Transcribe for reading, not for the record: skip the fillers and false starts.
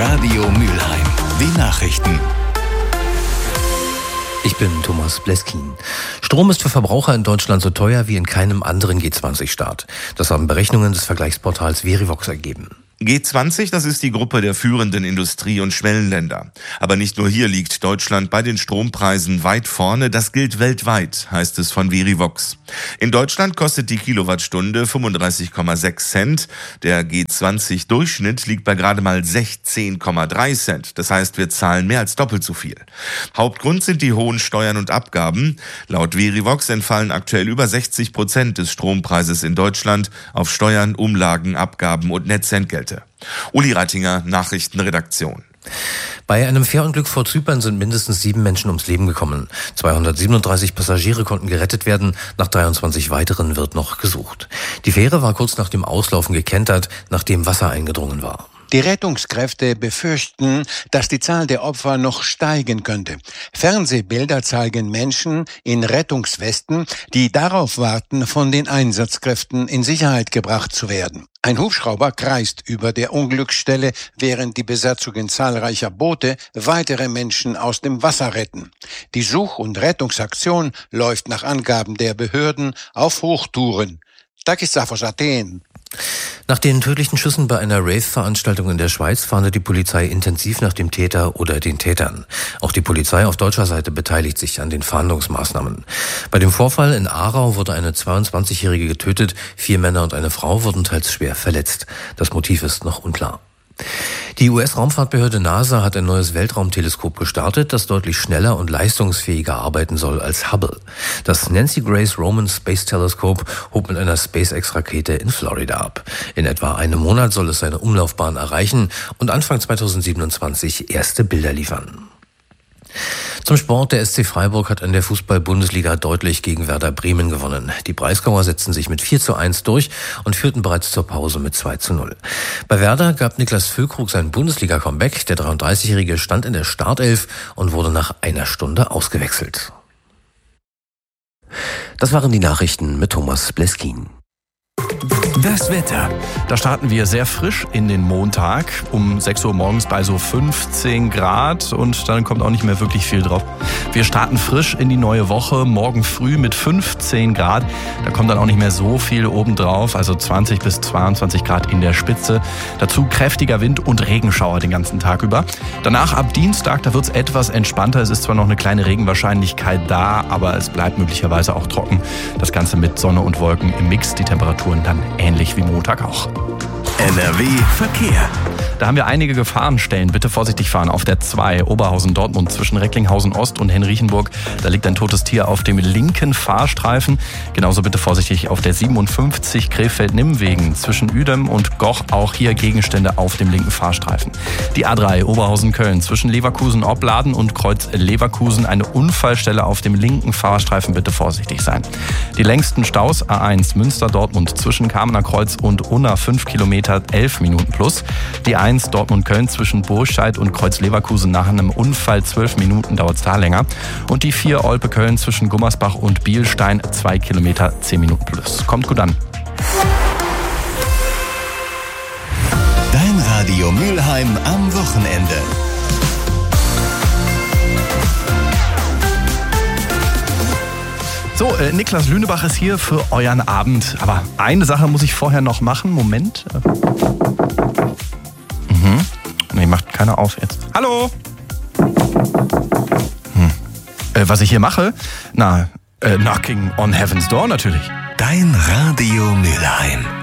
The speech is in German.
Radio Mülheim. Die Nachrichten. Ich bin Thomas Bleskin. Strom ist für Verbraucher in Deutschland so teuer wie in keinem anderen G20-Staat. Das haben Berechnungen des Vergleichsportals Verivox ergeben. G20, das ist die Gruppe der führenden Industrie- und Schwellenländer. Aber nicht nur hier liegt Deutschland bei den Strompreisen weit vorne. Das gilt weltweit, heißt es von Verivox. In Deutschland kostet die Kilowattstunde 35,6 Cent. Der G20-Durchschnitt liegt bei gerade mal 16,3 Cent. Das heißt, wir zahlen mehr als doppelt so viel. Hauptgrund sind die hohen Steuern und Abgaben. Laut Verivox entfallen aktuell über 60% des Strompreises in Deutschland auf Steuern, Umlagen, Abgaben und Netzentgelte. Uli Reitinger, Nachrichtenredaktion. Bei einem Fährunglück vor Zypern sind mindestens 7 Menschen ums Leben gekommen. 237 Passagiere konnten gerettet werden. Nach 23 weiteren wird noch gesucht. Die Fähre war kurz nach dem Auslaufen gekentert, nachdem Wasser eingedrungen war. Die Rettungskräfte befürchten, dass die Zahl der Opfer noch steigen könnte. Fernsehbilder zeigen Menschen in Rettungswesten, die darauf warten, von den Einsatzkräften in Sicherheit gebracht zu werden. Ein Hubschrauber kreist über der Unglücksstelle, während die Besatzungen zahlreicher Boote weitere Menschen aus dem Wasser retten. Die Such- und Rettungsaktion läuft nach Angaben der Behörden auf Hochtouren. Takis aus Athen. Nach den tödlichen Schüssen bei einer Rave-Veranstaltung in der Schweiz fahndet die Polizei intensiv nach dem Täter oder den Tätern. Auch die Polizei auf deutscher Seite beteiligt sich an den Fahndungsmaßnahmen. Bei dem Vorfall in Aarau wurde eine 22-Jährige getötet, 4 Männer und eine Frau wurden teils schwer verletzt. Das Motiv ist noch unklar. Die US-Raumfahrtbehörde NASA hat ein neues Weltraumteleskop gestartet, das deutlich schneller und leistungsfähiger arbeiten soll als Hubble. Das Nancy Grace Roman Space Telescope hob mit einer SpaceX-Rakete in Florida ab. In etwa einem Monat soll es seine Umlaufbahn erreichen und Anfang 2027 erste Bilder liefern. Zum Sport. Der SC Freiburg hat in der Fußball-Bundesliga deutlich gegen Werder Bremen gewonnen. Die Breisgauer setzten sich mit 4:1 durch und führten bereits zur Pause mit 2:0. Bei Werder gab Niklas Füllkrug sein Bundesliga-Comeback. Der 33-Jährige stand in der Startelf und wurde nach einer Stunde ausgewechselt. Das waren die Nachrichten mit Thomas Bleskin. Das Wetter. Da starten wir sehr frisch in den Montag, um 6 Uhr morgens bei so 15 Grad und dann kommt auch nicht mehr wirklich viel drauf. Wir starten frisch in die neue Woche, morgen früh mit 15 Grad. Da kommt dann auch nicht mehr so viel obendrauf, also 20 bis 22 Grad in der Spitze. Dazu kräftiger Wind und Regenschauer den ganzen Tag über. Danach ab Dienstag, da wird es etwas entspannter. Es ist zwar noch eine kleine Regenwahrscheinlichkeit da, aber es bleibt möglicherweise auch trocken. Das Ganze mit Sonne und Wolken im Mix, die Temperaturen dann ähnlich wie Montag auch. NRW Verkehr. Da haben wir einige Gefahrenstellen. Bitte vorsichtig fahren. Auf der 2 Oberhausen-Dortmund zwischen Recklinghausen-Ost und Henrichenburg. Da liegt ein totes Tier auf dem linken Fahrstreifen. Genauso bitte vorsichtig auf der 57 Krefeld-Nimmwegen zwischen Uedem und Goch. Auch hier Gegenstände auf dem linken Fahrstreifen. Die A3 Oberhausen-Köln zwischen Leverkusen-Opladen und Kreuz Leverkusen. Eine Unfallstelle auf dem linken Fahrstreifen. Bitte vorsichtig sein. Die längsten Staus A1 Münster-Dortmund zwischen Kamener Kreuz und Unna 5 Kilometer 11 Minuten plus. Die 1 Dortmund-Köln zwischen Burscheid und Kreuz-Leverkusen nach einem Unfall 12 Minuten dauert es da länger. Und die 4 Olpe-Köln zwischen Gummersbach und Bielstein 2 Kilometer 10 Minuten plus. Kommt gut an. Dein Radio Mülheim am Wochenende. So, Niklas Lünebach ist hier für euren Abend. Aber eine Sache muss ich vorher noch machen. Moment. Nee, macht keiner auf jetzt. Hallo? Was ich hier mache? Knocking on Heaven's Door natürlich. Dein Radio Mülheim.